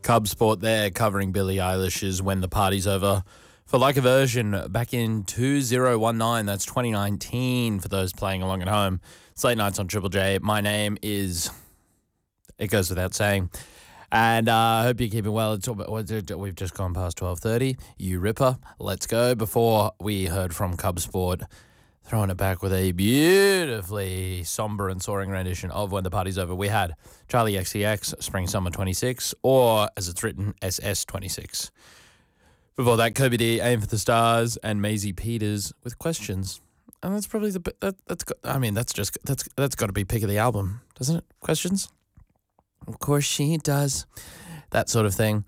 Cub Sport there covering Billie Eilish's When the Party's Over. For like a version back in 2019, that's 2019 for those playing along at home. It's late nights on Triple J. My name is, it goes without saying. And I hope you're keeping well. We've just gone past 12:30. You ripper. Let's go. Before we heard from Cub Sport, throwing it back with a beautifully somber and soaring rendition of When the Party's Over, we had Charlie XCX, Spring Summer 26, or as it's written, SS 26. Before that, Kobe D, Aim for the Stars, and Maisie Peters with Questions. And that's probably that's got to be pick of the album, doesn't it? Questions? Of course she does. That sort of thing.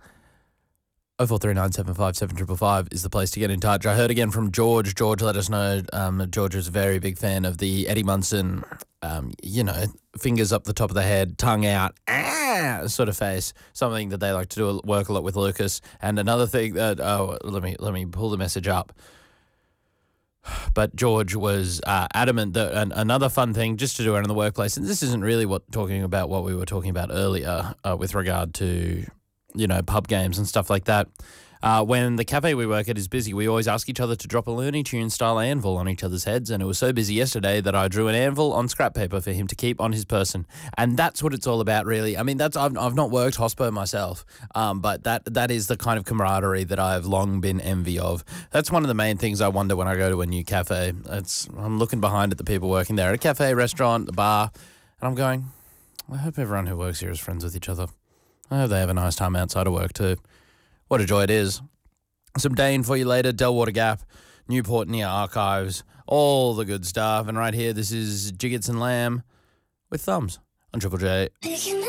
0439757555 is the place to get in touch. I heard again from George. George let us know. George is a very big fan of the Eddie Munson, fingers up the top of the head, tongue out, sort of face. Something that they like to do work a lot with Lucas. And another thing that let me pull the message up. But George was adamant that another fun thing just to do around the workplace, and this isn't really talking about what we were talking about earlier with regard to, pub games and stuff like that. When the cafe we work at is busy, we always ask each other to drop a Looney Tunes style anvil on each other's heads, and it was so busy yesterday that I drew an anvil on scrap paper for him to keep on his person. And that's what it's all about, really. I mean, I've not worked hospo myself, but that is the kind of camaraderie that I've long been envy of. That's one of the main things I wonder when I go to a new cafe. I'm looking behind at the people working there at a cafe, restaurant, the bar, and I'm going, I hope everyone who works here is friends with each other. I hope they have a nice time outside of work too. What a joy it is. Some Dane for you later, Delwater Gap, Newport Near Archives, all the good stuff. And right here, this is Jiggets and Lamb with Thumbs on Triple J.